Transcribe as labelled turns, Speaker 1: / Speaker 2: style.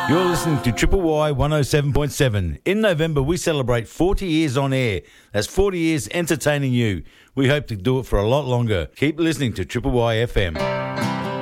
Speaker 1: You're listening to Triple Y 107.7. In November, we celebrate 40 years on air. That's 40 years entertaining you. We hope to do it for a lot longer. Keep listening to Triple Y FM.